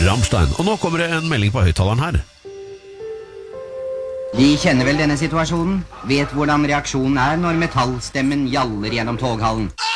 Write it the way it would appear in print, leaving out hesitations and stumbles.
Rammstein. Og nå kommer det en melding på høyttaleren her. De kjenner vel denne situasjonen? Vet hvordan reaksjonen er når metallstemmen gjaller gjennom toghallen.